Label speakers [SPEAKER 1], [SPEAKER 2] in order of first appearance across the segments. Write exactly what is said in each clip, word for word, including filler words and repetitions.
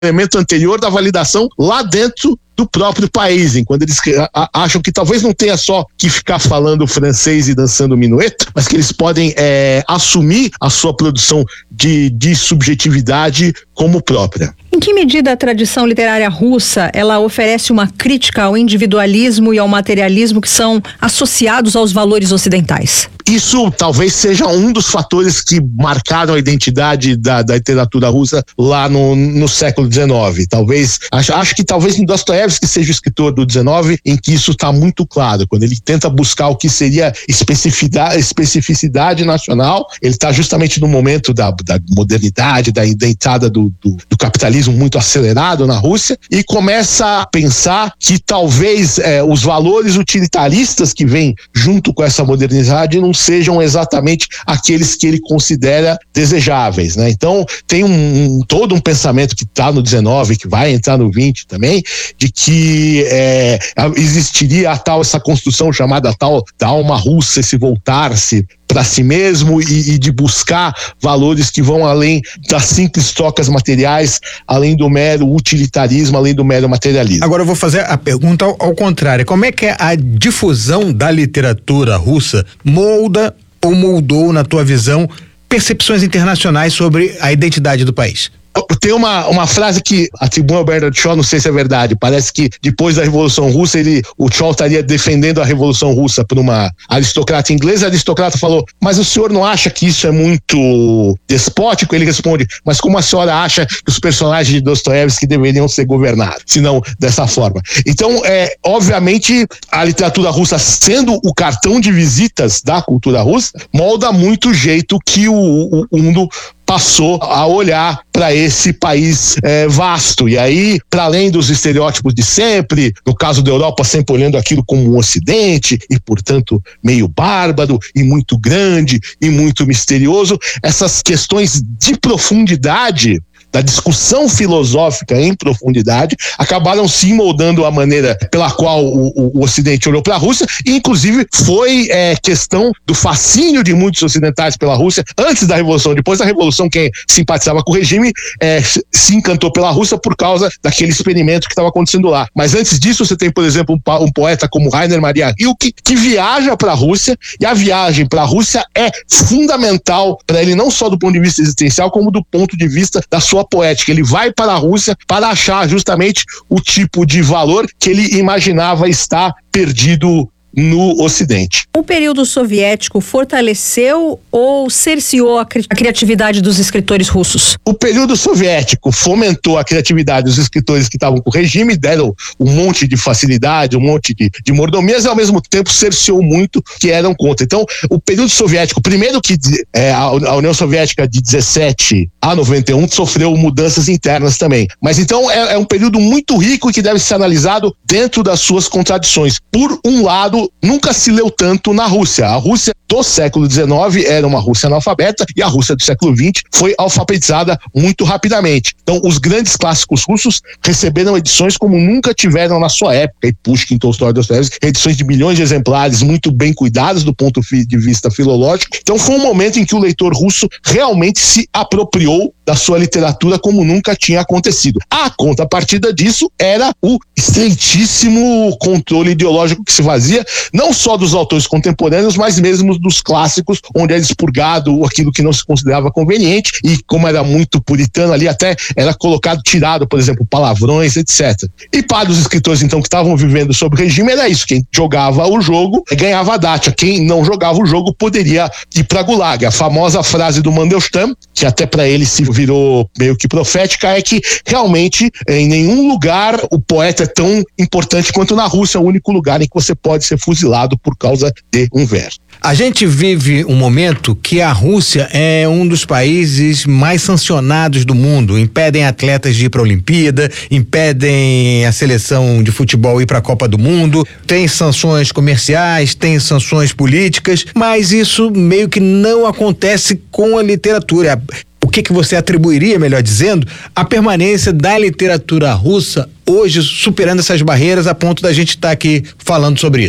[SPEAKER 1] elemento anterior da validação lá dentro do próprio país, enquanto eles acham que talvez não tenha só que ficar falando francês e dançando minueto, mas que eles podem é, assumir a sua produção de, de subjetividade como própria.
[SPEAKER 2] Em que medida a tradição literária russa, ela oferece uma crítica ao individualismo e ao materialismo que são associados aos valores ocidentais?
[SPEAKER 1] Isso talvez seja um dos fatores que marcaram a identidade da, da literatura russa lá no, no século dezenove. Talvez, acho, acho que talvez Dostoiévski seja o escritor do dezenove em que isso está muito claro. Quando ele tenta buscar o que seria especificidade, especificidade nacional, ele está justamente no momento da, da modernidade, da entrada do, do, do capitalismo muito acelerado na Rússia, e começa a pensar que talvez é, os valores utilitaristas que vêm junto com essa modernidade não sejam exatamente aqueles que ele considera desejáveis, né? Então tem um, um todo um pensamento que está no dezenove, que vai entrar no vinte também, de que é, existiria a tal, essa construção chamada tal da alma russa, esse voltar-se para si mesmo e, e de buscar valores que vão além das simples trocas materiais, além do mero utilitarismo, além do mero materialismo.
[SPEAKER 3] Agora eu vou fazer a pergunta ao, ao contrário. Como é que a difusão da literatura russa molda ou moldou, na tua visão, percepções internacionais sobre a identidade do país?
[SPEAKER 1] Tem uma, uma frase que atribui ao Bernard Shaw, não sei se é verdade, parece que depois da Revolução Russa, ele, o Shaw estaria defendendo a Revolução Russa por uma aristocrata inglesa. A aristocrata falou, mas o senhor não acha que isso é muito despótico? Ele responde, mas como a senhora acha que os personagens de Dostoiévski deveriam ser governados, se não dessa forma? Então, é, obviamente, a literatura russa, sendo o cartão de visitas da cultura russa, molda muito o jeito que o, o, o mundo passou a olhar para esse país é, vasto. E aí, para além dos estereótipos de sempre, no caso da Europa, sempre olhando aquilo como um ocidente e, portanto, meio bárbaro e muito grande e muito misterioso, essas questões de profundidade da discussão filosófica em profundidade, acabaram sim moldando a maneira pela qual o, o, o Ocidente olhou para a Rússia, e inclusive foi é, questão do fascínio de muitos ocidentais pela Rússia antes da Revolução. Depois da Revolução, quem simpatizava com o regime é, se encantou pela Rússia por causa daquele experimento que estava acontecendo lá. Mas antes disso, você tem, por exemplo, um, um poeta como Rainer Maria Rilke, que viaja para a Rússia, e a viagem para a Rússia é fundamental para ele, não só do ponto de vista existencial, como do ponto de vista da sua poética. Ele vai para a Rússia para achar justamente o tipo de valor que ele imaginava estar perdido no Ocidente.
[SPEAKER 2] O período soviético fortaleceu ou cerceou a, cri- a criatividade dos escritores russos?
[SPEAKER 1] O período soviético fomentou a criatividade dos escritores que estavam com o regime, deram um monte de facilidade, um monte de, de mordomias, e ao mesmo tempo cerceou muito que eram contra. Então, o período soviético, primeiro que é, a, a União Soviética de dezessete a noventa e um sofreu mudanças internas também. Mas então é, é um período muito rico e que deve ser analisado dentro das suas contradições. Por um lado, nunca se leu tanto na Rússia. A Rússia do século dezenove era uma Rússia analfabeta, e a Rússia do século vinte foi alfabetizada muito rapidamente. Então, os grandes clássicos russos receberam edições como nunca tiveram na sua época, e Pushkin, Tolstói, Dostoiévski, edições de milhões de exemplares, muito bem cuidadas do ponto de vista filológico. Então, foi um momento em que o leitor russo realmente se apropriou da sua literatura como nunca tinha acontecido. A contrapartida disso era o estreitíssimo controle ideológico que se fazia, não só dos autores contemporâneos, mas mesmo dos clássicos, onde era expurgado aquilo que não se considerava conveniente, e como era muito puritano ali, até era colocado, tirado, por exemplo, palavrões, etcétera. E para os escritores, então, que estavam vivendo sob o regime, era isso: quem jogava o jogo ganhava a dátia, quem não jogava o jogo poderia ir para Gulag. A famosa frase do Mandelstam, que até para ele se virou meio que profética, é que realmente em nenhum lugar o poeta é tão importante quanto na Rússia, é o único lugar em que você pode ser fuzilado por causa de um verso.
[SPEAKER 3] A gente vive um momento que a Rússia é um dos países mais sancionados do mundo. Impedem atletas de ir para a Olimpíada, impedem a seleção de futebol ir para a Copa do Mundo, tem sanções comerciais, tem sanções políticas, mas isso meio que não acontece com a literatura. O que que você atribuiria, melhor dizendo, a permanência da literatura russa hoje superando essas barreiras a ponto da gente estar aqui falando sobre isso?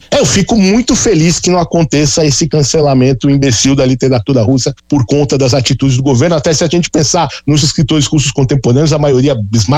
[SPEAKER 1] Eu fico muito feliz que não aconteça esse cancelamento imbecil da literatura russa por conta das atitudes do governo, até se a gente pensar nos escritores russos contemporâneos, a maioria